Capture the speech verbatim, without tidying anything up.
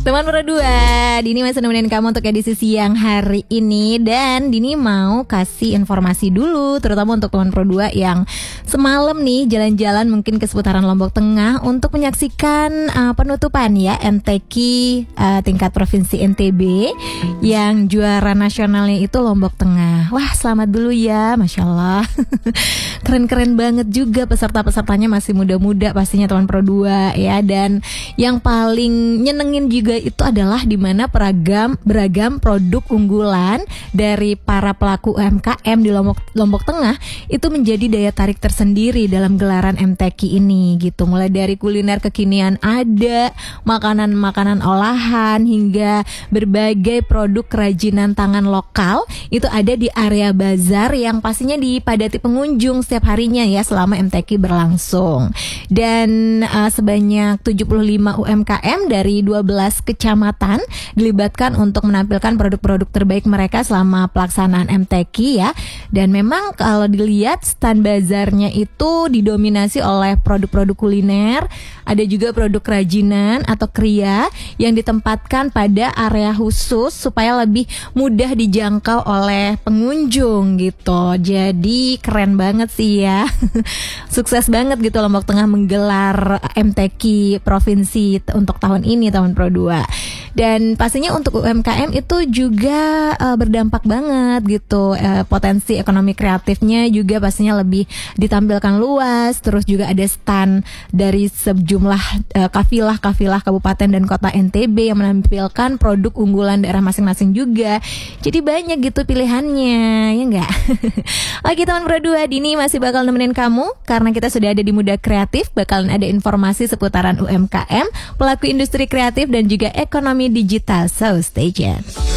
Teman Pro dua, Dini masih nemenin kamu untuk edisi siang hari ini. Dan Dini mau kasih informasi dulu, terutama untuk teman Pro dua yang semalam nih jalan-jalan mungkin ke seputaran Lombok Tengah untuk menyaksikan uh, penutupan ya M T Q uh, tingkat provinsi N T B yang juara nasionalnya itu Lombok Tengah. Wah, selamat dulu ya, Masya Allah. Keren-keren banget juga, peserta-pesertanya masih muda-muda pastinya teman Pro dua ya. Dan yang paling nyenengin juga itu adalah di mana beragam beragam produk unggulan dari para pelaku U M K M di Lombok Lombok Tengah itu menjadi daya tarik tersendiri dalam gelaran M T Q ini gitu. Mulai dari kuliner kekinian ada, makanan-makanan olahan hingga berbagai produk kerajinan tangan lokal itu ada di area bazar yang pastinya dipadati pengunjung setiap harinya ya selama M T Q berlangsung. Dan uh, sebanyak tujuh puluh lima U M K M dari dua belas kecamatan dilibatkan untuk menampilkan produk-produk terbaik mereka selama pelaksanaan M T Q ya. Dan memang kalau dilihat stand bazarnya itu didominasi oleh produk-produk kuliner, ada juga produk kerajinan atau kria yang ditempatkan pada area khusus supaya lebih mudah dijangkau oleh pengunjung gitu. Jadi keren banget sih ya. Sukses banget gitu Lombok Tengah menggelar M T Q provinsi untuk tahun ini, tahun Pro dua. Dan pastinya untuk U M K M itu juga uh, berdampak banget gitu. Uh, potensi ekonomi kreatifnya juga pastinya lebih ditampilkan luas. Terus juga ada stand dari sejumlah uh, kafilah-kafilah kabupaten dan kota N T B yang menampilkan produk unggulan daerah masing-masing juga. Jadi banyak gitu pilihannya, ya enggak? Oke teman Pro dua, Dini masih bakal nemenin kamu karena kita sudah ada di Muda Kreatif. Bakalan ada informasi seputaran U M K M, pelaku industri kreatif dan juga ekonomi digital. So stay tuned.